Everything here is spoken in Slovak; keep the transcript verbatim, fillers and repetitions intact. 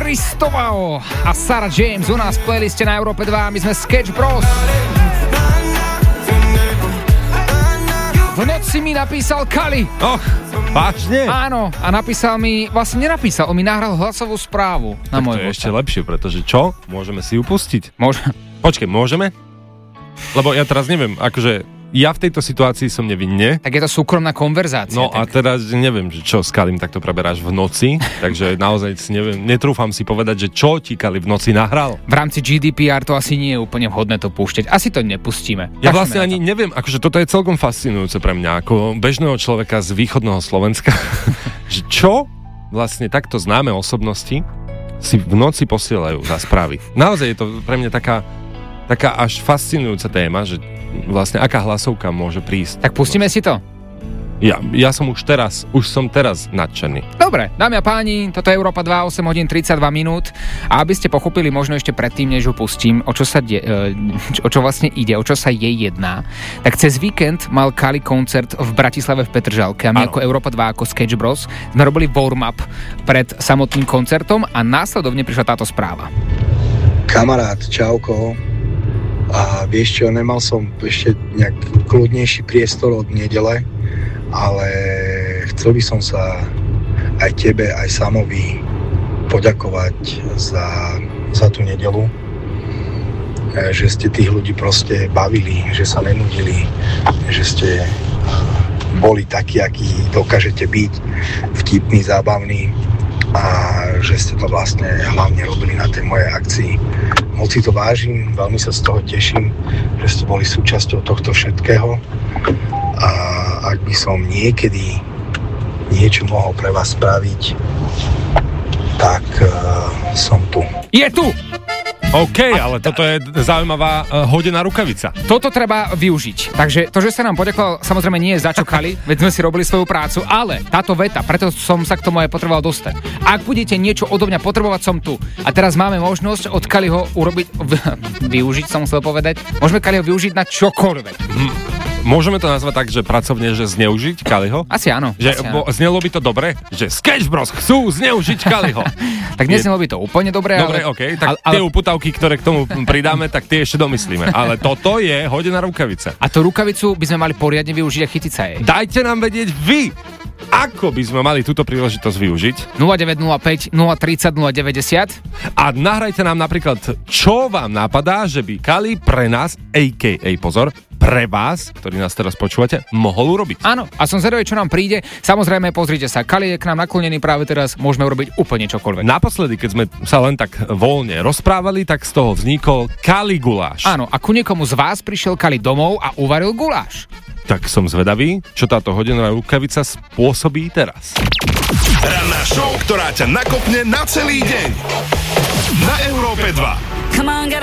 Cristovao a Sarah James u nás v playliste na Európe dva. My sme Sketch Bros. V noci mi napísal Kali. Och, vážne? Áno, a napísal mi, vlastne nenapísal, on mi nahral hlasovú správu na tak môj to je WhatsApp. ešte lepšie, pretože čo? Môžeme si ju pustiť. Môžem. Počkej, môžeme? Lebo ja teraz neviem, akože ja v tejto situácii som nevinne. Tak je to súkromná konverzácia. No tak... a teraz neviem, že čo s Kalim takto preberáš v noci, takže naozaj si neviem, netrúfam si povedať, že čo ti Kali v noci nahral. V rámci G D P R to asi nie je úplne vhodné to púšťať. Asi to nepustíme. Ja Kašleme vlastne na ani to. neviem, akože toto je celkom fascinujúce pre mňa, ako bežného človeka z východného Slovenska, že čo vlastne takto známe osobnosti si v noci posielajú za správy. Naozaj je to pre mňa taká, taká až fascinujúca téma, že vlastne aká hlasovka môže prísť. Tak pustíme si to. Ja, ja som už teraz, už som teraz nadšený. Dobre, dámy a páni, toto je Európa dva, osem hodín tridsaťdva minút a aby ste pochopili možno ešte predtým, než ho pustím, o čo sa de, o čo vlastne ide, o čo sa jej jedná, tak cez víkend mal Kali koncert v Bratislave v Petržalke a my ano. ako Európa dva, ako Sketch Bros sme robili warm-up pred samotným koncertom a následovne prišla táto správa. Kamarát, čauko. A vieš čo, nemal som ešte nejak kľudnejší priestor od nedele, ale chcel by som sa aj tebe, aj Samovi poďakovať za, za tú nedelu, že ste tých ľudí proste bavili, že sa nenudili, že ste boli takí, akí dokážete byť, vtipní, zábavní a že ste to vlastne hlavne robili na tej mojej akcii. Moc si to vážim, veľmi sa z toho teším, že ste boli súčasťou tohto všetkého a ak by som niekedy niečo mohol pre vás spraviť, tak uh, som tu. Je tu! OK, ale toto je zaujímavá uh, hodená rukavica. Toto treba využiť. Takže to, že sa nám poďakoval, samozrejme nie je začokali, veď sme si robili svoju prácu, ale táto veta, preto som sa k tomu aj potreboval dostať. Ak budete niečo odo mňa potrebovať, som tu. A teraz máme možnosť od Kaliho urobiť, využiť som musel povedať, môžeme Kaliho využiť na čokoľvek. Hm. Môžeme to nazvať tak, že pracovne, že zneužiť Kaliho? Asi áno. Že asi bo, áno. znelo by to dobre? Že Sketch Bros chcú zneužiť Kaliho. Tak neznelo by to úplne dobre, Dobre, ale... OK, tak ale, tie uputavky, ktoré k tomu pridáme, tak tie ešte domyslíme. Ale toto je hodená rukavica. A tú rukavicu by sme mali poriadne využiť a chytiť sa jej. Dajte nám vedieť vy, ako by sme mali túto príležitosť využiť. nula deväť nula päť, nula tridsať, nula deväťdesiat A nahrajte nám napríklad, čo vám napadá, že by Kali pre nás, á ká á, pozor, pre vás, ktorí nás teraz počúvate, mohol urobiť. Áno, a som zvedavý, čo nám príde. Samozrejme, pozrite sa, Kali je k nám naklonený práve teraz, môžeme urobiť úplne čokoľvek. Naposledy, keď sme sa len tak voľne rozprávali, tak z toho vznikol Kali guláš. Áno, a ku niekomu z vás prišiel Kali domov a uvaril guláš. Tak som zvedavý, čo táto hodená rukavica spôsobí teraz. Ranná show, ktorá ťa nakopne na celý deň. Na Európe dva. Come on,